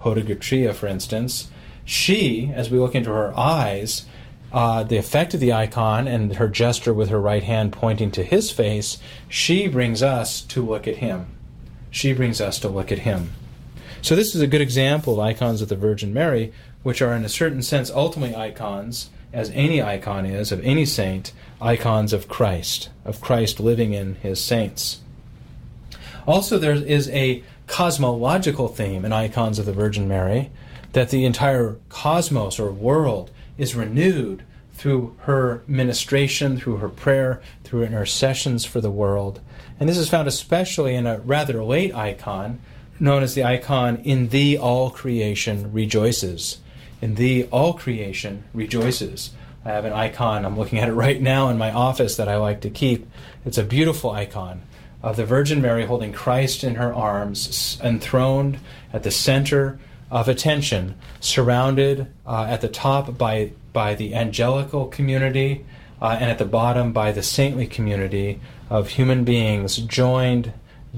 Hodegatria, for instance, she, as we look into her eyes, the effect of the icon and her gesture with her right hand pointing to his face, she brings us to look at him. She brings us to look at him. So this is a good example of icons of the Virgin Mary, which are in a certain sense ultimately icons, as any icon is, of any saint, icons of Christ living in his saints. Also, there is a cosmological theme in icons of the Virgin Mary, that the entire cosmos or world is renewed through her ministration, through her prayer, through her intercessions for the world. And this is found especially in a rather late icon, known as the icon, "In Thee all creation rejoices." In Thee all creation rejoices. I have an icon, I'm looking at it right now in my office, that I like to keep. It's a beautiful icon of the Virgin Mary holding Christ in her arms, enthroned at the center of attention, surrounded at the top by the angelical community, and at the bottom by the saintly community of human beings joined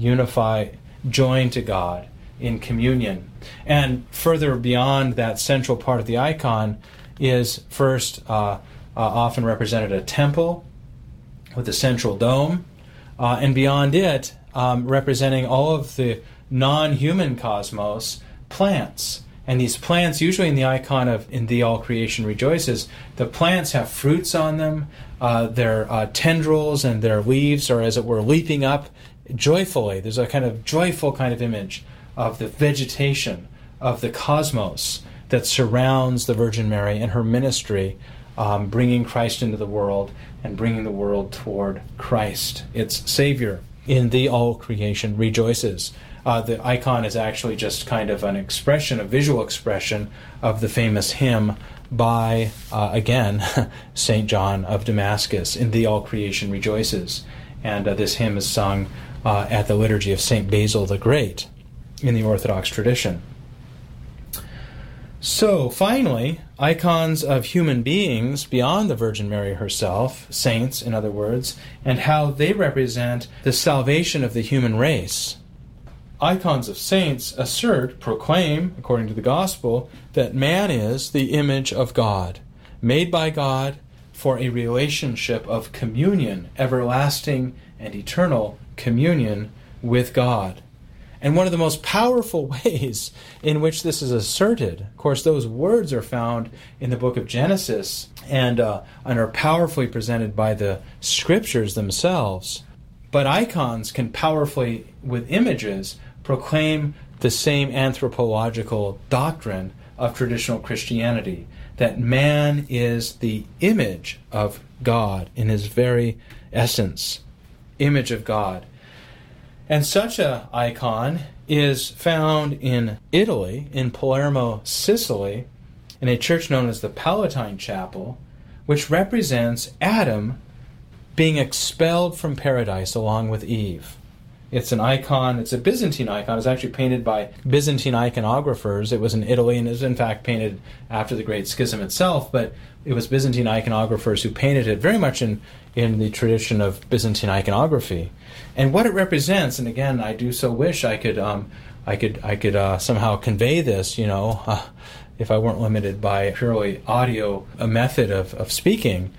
to God in communion. And further beyond that central part of the icon is first often represented a temple with a central dome, and beyond it, representing all of the non-human cosmos, plants. And these plants, usually in the icon of "In Thee all creation rejoices," the plants have fruits on them, their tendrils and their leaves are, as it were, leaping up joyfully. There's a kind of joyful kind of image of the vegetation of the cosmos that surrounds the Virgin Mary and her ministry, bringing Christ into the world and bringing the world toward Christ, its Savior. "In Thee all creation rejoices." The icon is actually just kind of an expression, a visual expression of the famous hymn by, again, St. John of Damascus, "In Thee all creation rejoices." And this hymn is sung at the liturgy of St. Basil the Great in the Orthodox tradition. So, finally, icons of human beings beyond the Virgin Mary herself, saints, in other words, and how they represent the salvation of the human race. Icons of saints proclaim, according to the Gospel, that man is the image of God, made by God for a relationship of communion, everlasting and eternal communion with God. And one of the most powerful ways in which this is asserted, of course, those words are found in the book of Genesis and are powerfully presented by the Scriptures themselves. But icons can powerfully, with images, proclaim the same anthropological doctrine of traditional Christianity, that man is the image of God in his very essence, image of God. And such an icon is found in Italy, in Palermo, Sicily, in a church known as the Palatine Chapel, which represents Adam being expelled from paradise along with Eve. It's an icon, it's a Byzantine icon. It's actually painted by Byzantine iconographers. It was in Italy and is in fact painted after the Great Schism itself, but it was Byzantine iconographers who painted it very much in the tradition of Byzantine iconography. And what it represents, and again, I do so wish I could somehow convey this, if I weren't limited by purely audio a method of speaking.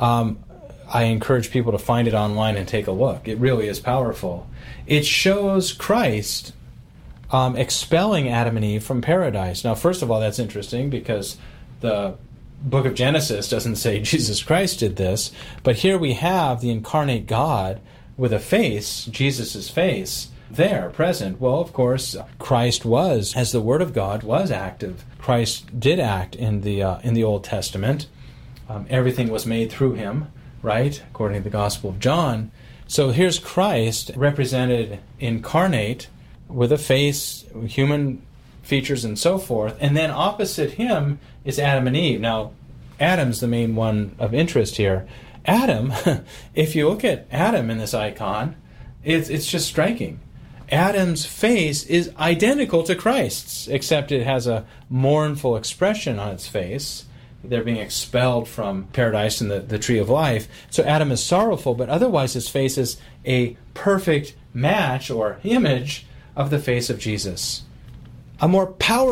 I encourage people to find it online and take a look. It really is powerful. It shows Christ expelling Adam and Eve from paradise. Now, first of all, that's interesting because the book of Genesis doesn't say Jesus Christ did this, but here we have the incarnate God with a face, Jesus' face, there, present. Well, of course, Christ was, as the Word of God, was active. Christ did act in the Old Testament. Everything was made through him, right, according to the Gospel of John. So here's Christ represented incarnate with a face, human features and so forth, and then opposite him is Adam and Eve. Now, Adam's the main one of interest here. Adam, if you look at Adam in this icon, it's just striking. Adam's face is identical to Christ's, except it has a mournful expression on its face. They're being expelled from paradise and the tree of life. So Adam is sorrowful, but otherwise his face is a perfect match or image of the face of Jesus. A more powerful